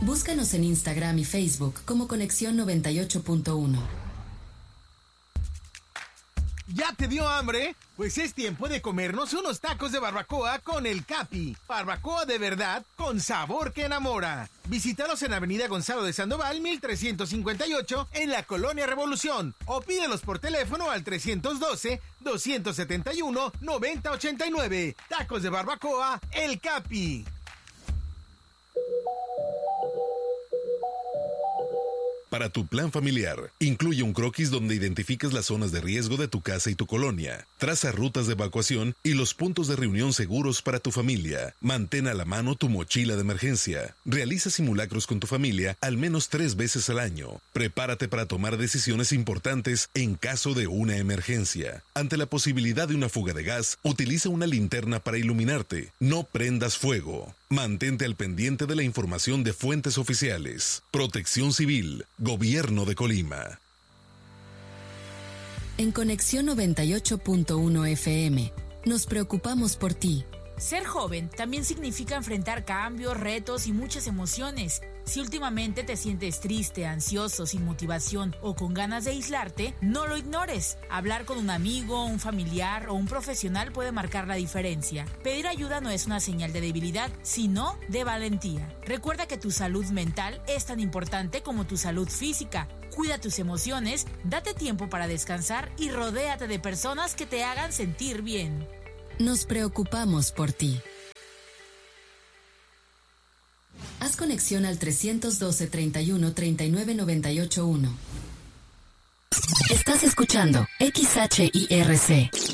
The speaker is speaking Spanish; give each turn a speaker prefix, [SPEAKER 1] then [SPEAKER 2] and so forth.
[SPEAKER 1] Búscanos en Instagram y Facebook como Conexión 98.1.
[SPEAKER 2] ¿Ya te dio hambre? Pues es tiempo de comernos unos tacos de barbacoa con El Capi. Barbacoa de verdad con sabor que enamora. Visítalos en Avenida Gonzalo de Sandoval, 1358, en la Colonia Revolución. O pídelos por teléfono al 312-271-9089. Tacos de barbacoa, El Capi.
[SPEAKER 3] Para tu plan familiar, incluye un croquis donde identifiques las zonas de riesgo de tu casa y tu colonia. Traza rutas de evacuación y los puntos de reunión seguros para tu familia. Mantén a la mano tu mochila de emergencia. Realiza simulacros con tu familia al menos 3 veces al año. Prepárate para tomar decisiones importantes en caso de una emergencia. Ante la posibilidad de una fuga de gas, utiliza una linterna para iluminarte. No prendas fuego. Mantente al pendiente de la información de fuentes oficiales. Protección Civil, Gobierno de Colima.
[SPEAKER 1] En Conexión 98.1 FM, nos preocupamos por ti.
[SPEAKER 4] Ser joven también significa enfrentar cambios, retos y muchas emociones. Si últimamente te sientes triste, ansioso, sin motivación o con ganas de aislarte, no lo ignores. Hablar con un amigo, un familiar o un profesional puede marcar la diferencia. Pedir ayuda no es una señal de debilidad, sino de valentía. Recuerda que tu salud mental es tan importante como tu salud física. Cuida tus emociones, date tiempo para descansar y rodéate de personas que te hagan sentir bien.
[SPEAKER 1] Nos preocupamos por ti. Haz conexión al 312-31-39-98-1. Estás escuchando XHIRC